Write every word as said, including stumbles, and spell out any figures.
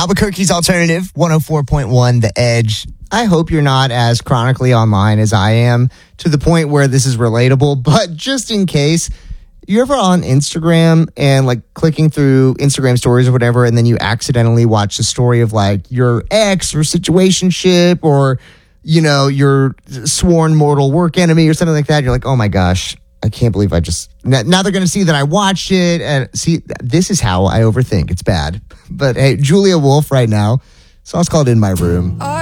Albuquerque's Alternative, one oh four point one The Edge. I hope you're not as chronically online as I am, to the point where this is relatable, but just in case, you're ever on Instagram and like clicking through Instagram stories or whatever, and then you accidentally watch the story of like your ex or situationship or, you know, your sworn mortal work enemy or something like that. You're like, oh my gosh, I can't believe I just, now they're going to see that I watched it. And see, this is how I overthink. It's bad. But hey, Julia Wolf right now. Song's called In My Room.